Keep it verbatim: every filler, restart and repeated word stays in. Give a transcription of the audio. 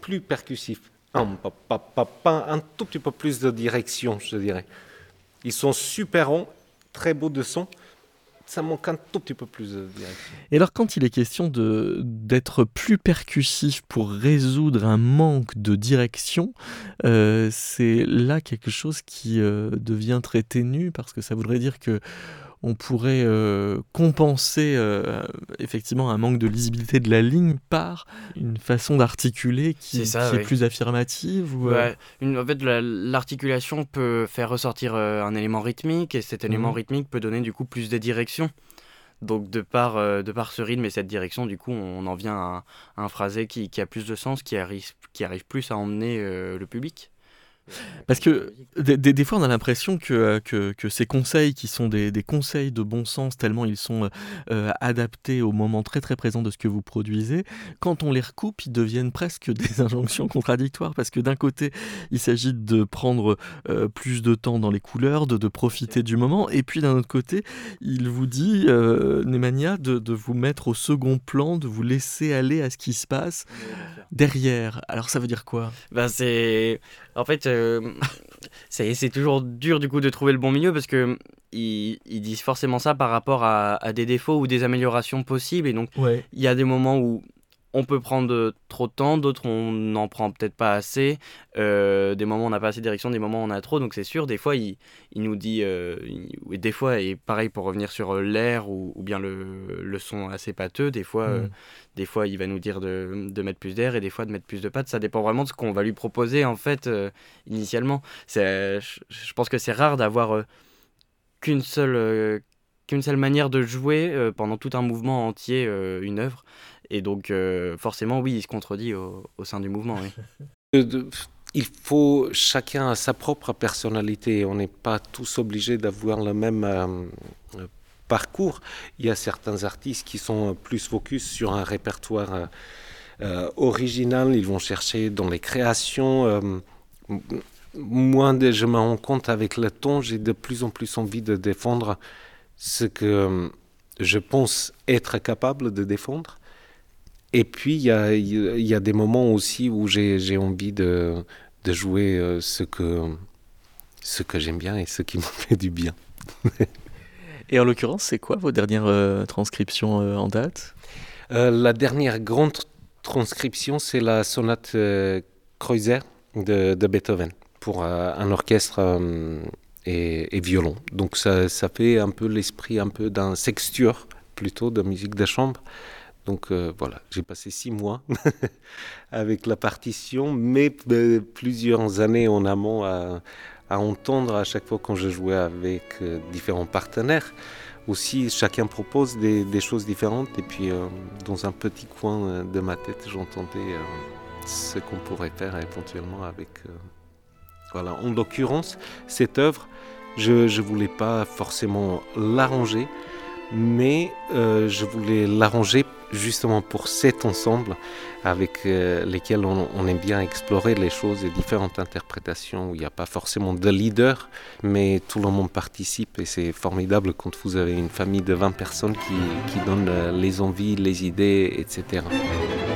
plus percussifs. Non, pas, pas, pas, pas un tout petit peu plus de direction, je dirais. Ils sont super ronds, très beaux de son. Ça manque un tout petit peu plus de direction. Et alors, quand il est question de, d'être plus percussif pour résoudre un manque de direction, euh, c'est là quelque chose qui euh, devient très ténu, parce que ça voudrait dire que on pourrait euh, compenser euh, effectivement un manque de lisibilité de la ligne par une façon d'articuler qui, ça, qui oui. est plus affirmative ou, euh... ouais, une, En fait, la, l'articulation peut faire ressortir euh, un élément rythmique, et cet élément mmh. rythmique peut donner du coup plus de direction. Donc de par, euh, de par ce rythme et cette direction, du coup, on en vient à, à un phrasé qui, qui a plus de sens, qui arrive, qui arrive plus à emmener euh, le public. Parce que des, des, des fois, on a l'impression que, que, que ces conseils, qui sont des, des conseils de bon sens, tellement ils sont euh, adaptés au moment très très présent de ce que vous produisez, quand on les recoupe, ils deviennent presque des injonctions contradictoires. Parce que d'un côté, il s'agit de prendre euh, plus de temps dans les couleurs, de, de profiter du moment, et puis d'un autre côté, il vous dit, euh, Nemanja, de, de vous mettre au second plan, de vous laisser aller à ce qui se passe derrière. Alors ça veut dire quoi ? Ben c'est... En fait, euh, c'est, c'est toujours dur du coup de trouver le bon milieu, parce que ils, ils disent forcément ça par rapport à, à des défauts ou des améliorations possibles, et donc il ouais. y a des moments où on peut prendre trop de temps, d'autres on n'en prend peut-être pas assez, euh, des moments où on n'a pas assez de direction, des moments où on a trop, donc c'est sûr, des fois il, il nous dit, euh, il, des fois, et pareil pour revenir sur l'air ou, ou bien le, le son assez pâteux, des fois, mm. euh, des fois il va nous dire de, de mettre plus d'air, et des fois de mettre plus de pattes, ça dépend vraiment de ce qu'on va lui proposer en fait euh, initialement. C'est, je, je pense que c'est rare d'avoir euh, qu'une seule... Euh, qu'une seule manière de jouer euh, pendant tout un mouvement entier, euh, une œuvre. Et donc, euh, forcément, oui, il se contredit au, au sein du mouvement. Oui. Il faut, chacun a sa propre personnalité. On n'est pas tous obligés d'avoir le même euh, parcours. Il y a certains artistes qui sont plus focus sur un répertoire euh, euh, original. Ils vont chercher dans les créations. Euh, moi, je me rends compte avec le temps, j'ai de plus en plus envie de défendre ce que je pense être capable de défendre. Et puis, il y a, il y a des moments aussi où j'ai, j'ai envie de, de jouer ce que, ce que j'aime bien et ce qui me fait du bien. Et en l'occurrence, c'est quoi vos dernières euh, transcriptions euh, en date ? euh, La dernière grande transcription, c'est la sonate euh, Kreutzer de, de Beethoven pour euh, un orchestre euh, et, et violon. Donc ça, ça fait un peu l'esprit un peu d'un sextuor, plutôt de musique de chambre. Donc euh, voilà, j'ai passé six mois avec la partition, mais euh, plusieurs années en amont à, à entendre à chaque fois quand je jouais avec euh, différents partenaires. Aussi, chacun propose des, des choses différentes, et puis euh, dans un petit coin de ma tête, j'entendais euh, ce qu'on pourrait faire éventuellement avec... Euh, voilà. En l'occurrence, cette œuvre, je ne voulais pas forcément l'arranger, mais euh, je voulais l'arranger justement pour cet ensemble avec euh, lesquels on, on aime bien explorer les choses et différentes interprétations où il n'y a pas forcément de leader, mais tout le monde participe, et c'est formidable quand vous avez une famille de vingt personnes qui, qui donnent les envies, les idées, et cetera.